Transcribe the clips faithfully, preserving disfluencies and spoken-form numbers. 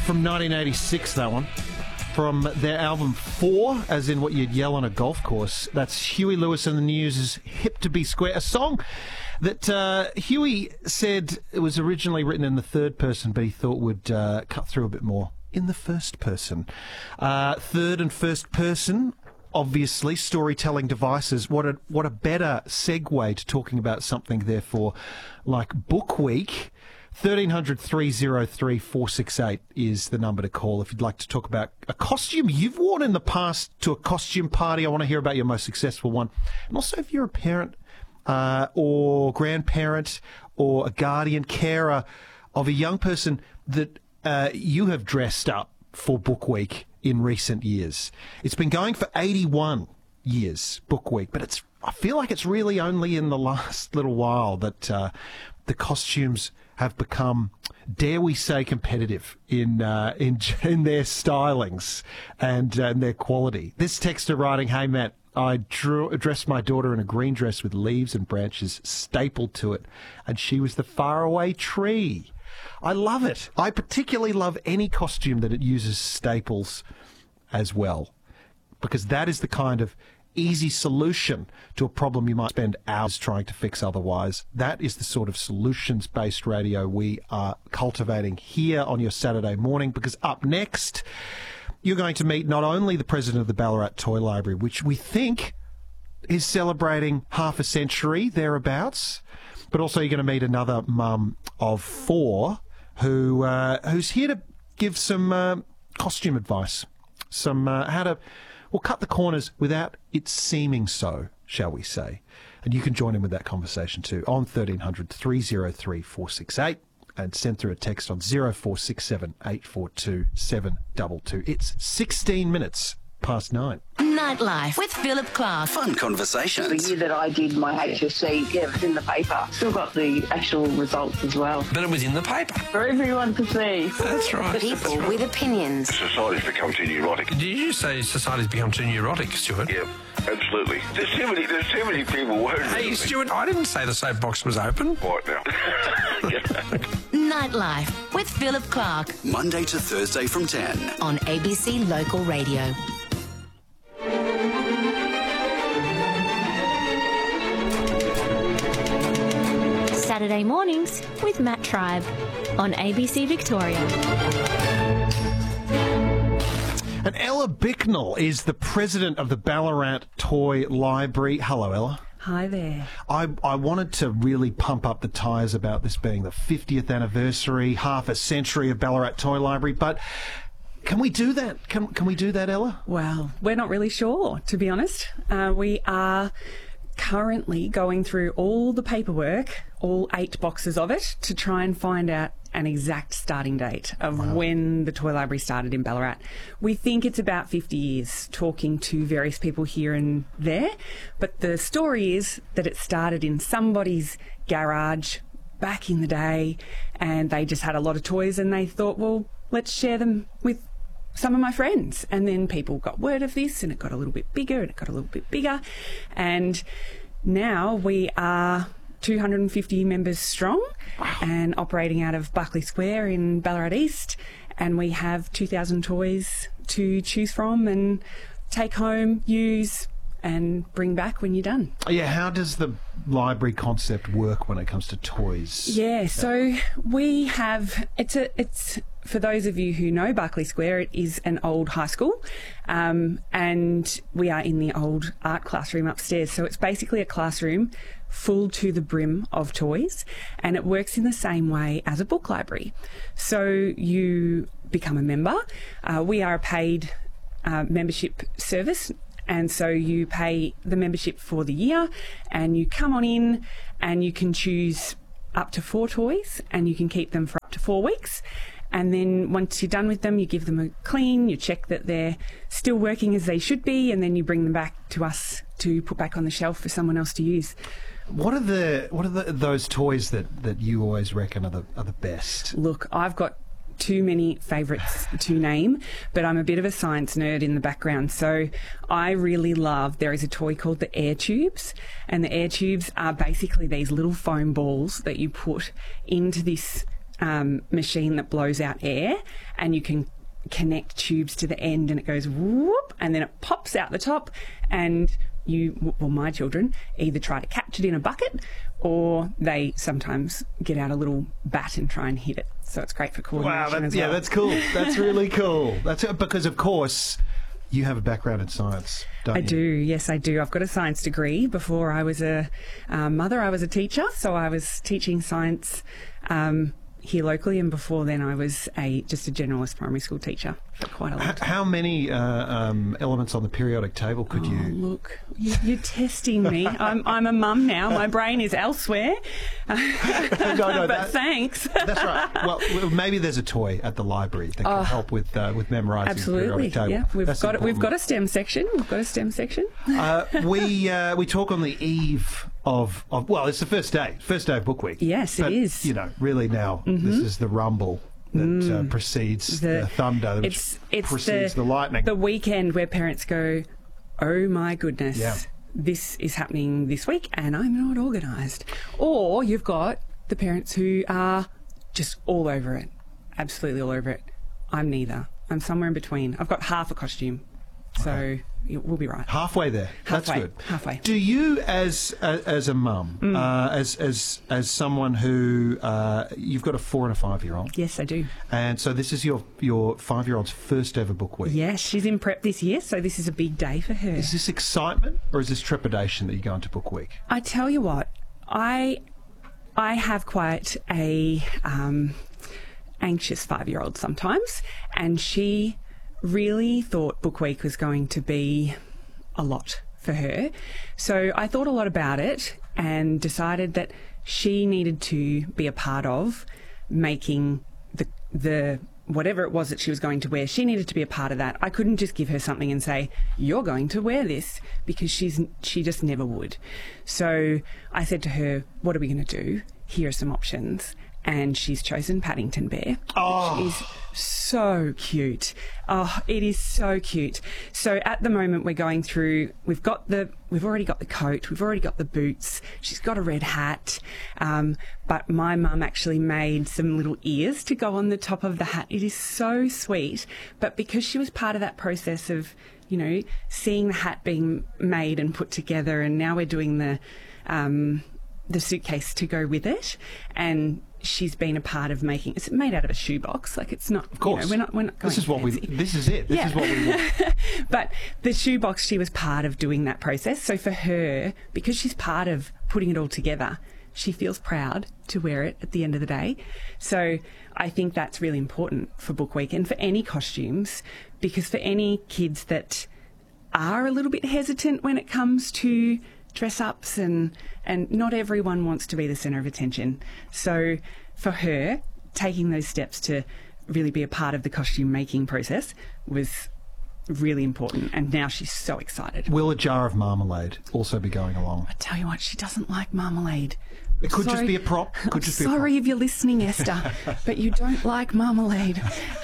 from nineteen eighty-six, that one. From their album Four, as in what you'd yell on a golf course. That's Huey Lewis and the News' Hip to Be Square, a song that uh, Huey said it was originally written in the third person, but he thought would uh, cut through a bit more in the first person. Uh, third and first person, obviously, storytelling devices. What a what a better segue to talking about something, therefore, like Book Week. thirteen hundred, three oh three, four six eight is the number to call if you'd like to talk about a costume you've worn in the past to a costume party. I want to hear about your most successful one. And also if you're a parent uh, or grandparent or a guardian carer of a young person that uh, you have dressed up for Book Week in recent years. It's been going for eighty-one years, Book Week, but it's I feel like it's really only in the last little while that uh, the costumes have become, dare we say, competitive in uh, in in their stylings and, uh, and their quality. This texter writing, "Hey Matt, I drew, dressed my daughter in a green dress with leaves and branches stapled to it, and she was the faraway tree." I love it. I particularly love any costume that it uses staples as well, because that is the kind of easy solution to a problem you might spend hours trying to fix otherwise. That is the sort of solutions-based radio we are cultivating here on your Saturday morning, because up next, you're going to meet not only the president of the Ballarat Toy Library, which we think is celebrating half a century thereabouts, but also you're going to meet another mum of four who uh, who's here to give some uh, costume advice, some uh, how to We'll cut the corners without it seeming so, shall we say. And you can join in with that conversation too on thirteen hundred, three oh three, four six eight and send through a text on oh four six seven, eight four two, seven two two. It's sixteen minutes past nine. Nightlife with Philip Clark. Fun conversations. The year that I did my H S C, yeah, it was in the paper. Still got the actual results as well. But it was in the paper. For everyone to see. That's right. People with opinions. Society's become too neurotic. Did you say society's become too neurotic, Stuart? Yeah, absolutely. There's too many, there's too many people worried. Hey, Stuart, I didn't say the soapbox was open. Right now. Nightlife with Philip Clark. Monday to Thursday from ten. On A B C Local Radio. Saturday mornings with Matt Tribe on A B C Victoria. And Ella Bicknell is the president of the Ballarat Toy Library. Hello, Ella. Hi there. I, I wanted to really pump up the tyres about this being the fiftieth anniversary, half a century of Ballarat Toy Library, but can we do that? Can, can we do that, Ella? Well, we're not really sure, to be honest. Uh, we are currently going through all the paperwork, all eight boxes of it, to try and find out an exact starting date of wow. when the toy library started in Ballarat. We think it's about fifty years, talking to various people here and there, but the story is that it started in somebody's garage back in the day, and they just had a lot of toys and they thought, well, let's share them with some of my friends. And then people got word of this and it got a little bit bigger and it got a little bit bigger. And now we are two hundred fifty members strong wow. and operating out of Buckley Square in Ballarat East. And we have two thousand toys to choose from and take home, use and bring back when you're done. Yeah, how does the library concept work when it comes to toys? Yeah, so we have, it's a, it's, for those of you who know Buckley Square, it is an old high school, um, and we are in the old art classroom upstairs. So it's basically a classroom full to the brim of toys, and it works in the same way as a book library. So you become a member. Uh, we are a paid uh, membership service. And so you pay the membership for the year and you come on in and you can choose up to four toys and you can keep them for up to four weeks. And then once you're done with them, you give them a clean, you check that they're still working as they should be, and then you bring them back to us to put back on the shelf for someone else to use. What are the what are the, those toys that, that you always reckon are the are the best? Look, I've got too many favourites to name, but I'm a bit of a science nerd in the background. So I really love, there is a toy called the air tubes, and the air tubes are basically these little foam balls that you put into this um, machine that blows out air, and you can connect tubes to the end, and it goes whoop, and then it pops out the top, and you, well, my children either try to catch it in a bucket, or they sometimes get out a little bat and try and hit it. So it's great for coordination. Wow, that's, as yeah, well. that's cool. That's really cool. That's because, of course, you have a background in science, don't I you? do, yes, I do. I've got a science degree. Before I was a uh, mother, I was a teacher, so I was teaching science um, here locally, and before then I was a just a generalist primary school teacher for quite a long H- time. How many uh, um, elements on the periodic table could Oh, you... look, you, you're testing me. I'm, I'm a mum now. My brain is elsewhere. no, no, but that- thanks. That's right. Well, well, maybe there's a toy at the library that can help with uh, with memorising Absolutely. the periodic table. Yeah, we've That's got we've important. got a STEM section. We've got a STEM section. Uh, we uh, we talk on the eve of, of well, it's the first day, first day of Book Week. Yes, it but, is. You know, really now this is the rumble that uh, precedes the, The- thunder, which It's it's precedes the, the, lightning. the weekend where parents go, oh my goodness, Yeah. this is happening this week, and I'm not organised. Or you've got the parents who are just all over it, absolutely all over it. I'm neither. I'm somewhere in between. I've got half a costume, so we'll be right. Halfway there. That's Halfway, good. halfway. Do you, as a, as a mum, Mm. uh, as as as someone who uh, you've got a four and a five year old, Yes, I do. and so this is your your five year old's first ever Book Week. Yes, she's in prep this year, so this is a big day for her. Is this excitement or is this trepidation that you go into Book Week? I tell you what, I I have quite a um, anxious five-year-old sometimes, and she really thought Book Week was going to be a lot for her. So I thought a lot about it and decided that she needed to be a part of making the the whatever it was that she was going to wear. She needed to be a part of that. I couldn't just give her something and say, you're going to wear this, because she's she just never would. So I said to her, what are we going to do? Here are some options. And she's chosen Paddington Bear, Oh. which is so cute. Oh, it is so cute. So at the moment we're going through, we've got the, we've already got the coat, we've already got the boots, she's got a red hat, um, but my mum actually made some little ears to go on the top of the hat. It is so sweet, but because she was part of that process of, you know, seeing the hat being made and put together, and now we're doing the, um, the suitcase to go with it, and she's been a part of making. It's made out of a shoebox, like it's not. Of course, you know, we're not. We're not going this is what fancy. we. This is it. This Yeah. is what we want. But the shoebox, she was part of doing that process. So for her, because she's part of putting it all together, she feels proud to wear it at the end of the day. So I think that's really important for Book Week and for any costumes, because for any kids that are a little bit hesitant when it comes to dress ups, and and not everyone wants to be the centre of attention. So for her, taking those steps to really be a part of the costume making process was really important, and now she's so excited. Will a jar of marmalade also be going along? I tell you what, she doesn't like marmalade. It could just Sorry. be a prop. Could I'm just be a prop. sorry if you're listening, Esther, but you don't like marmalade.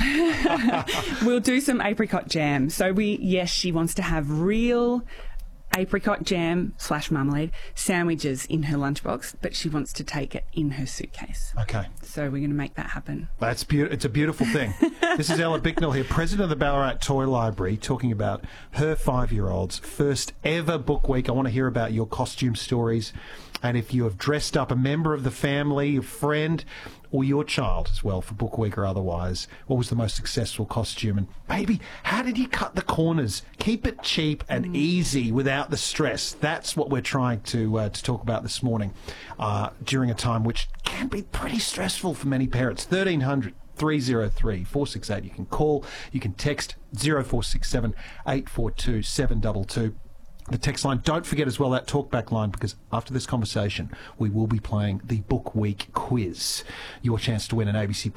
We'll do some apricot jam. So we, yes, she wants to have real apricot jam slash marmalade sandwiches in her lunchbox, but she wants to take it in her suitcase. Okay. So we're going to make that happen. That's beautiful. It's a beautiful thing. This is Ella Bicknell here, president of the Ballarat Toy Library, talking about her five-year-old's first ever Book Week. I want to hear about your costume stories, and if you have dressed up a member of the family, a friend, or your child as well for Book Week or otherwise. What was the most successful costume? And maybe, how did you cut the corners? Keep it cheap and easy without the stress. That's what we're trying to uh, to talk about this morning uh, during a time which can be pretty stressful for many parents. thirteen hundred three oh three four six eight. You can call, you can text zero four six seven eight four two seven two two. The text line. Don't forget as well that talkback line, because after this conversation we will be playing the Book Week quiz. Your chance to win an A B C